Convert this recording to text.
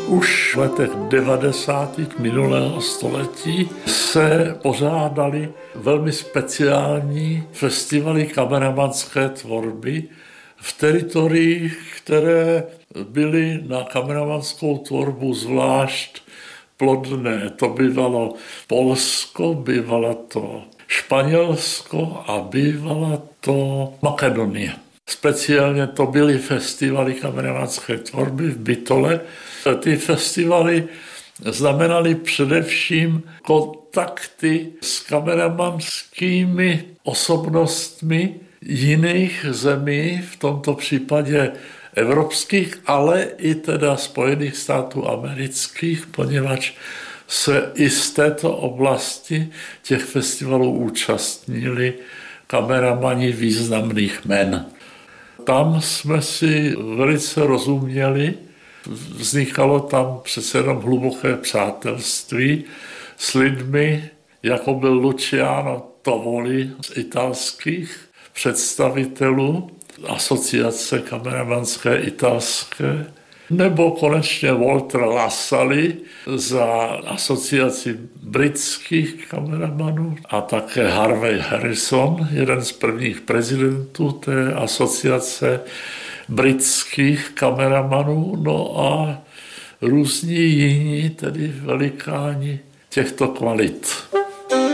Už v letech 90. minulého století se pořádaly velmi speciální festivaly kameramanské tvorby v teritoriích, které byly na kameramanskou tvorbu zvlášť plodné. To bývalo Polsko, bývala to Španělsko a bývala to Makedonie. Speciálně to byly festivaly kameramanské tvorby v Bytole. Ty festivaly znamenaly především kontakty s kameramanskými osobnostmi jiných zemí, v tomto případě evropských, ale i teda Spojených států amerických, poněvadž se i z této oblasti těch festivalů účastnili kameramani významných jmen. Tam jsme si velice rozuměli, vznikalo tam přece jenom hluboké přátelství s lidmi, jako byl Luciano Tovoli z italských představitelů asociace kameramanské italské, nebo konečně Walter Lassalle za asociaci britských kameramanů a také Harvey Harrison, jeden z prvních prezidentů té asociace britských kameramanů, no a různí jiní, tedy velikáni těchto kvalit.